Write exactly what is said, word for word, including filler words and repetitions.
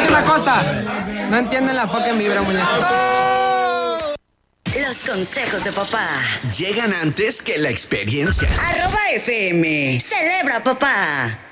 una cosa. No entienden la fucking vibra, muñeco. Los consejos de papá llegan antes que la experiencia. Arroba F M. Celebra, papá.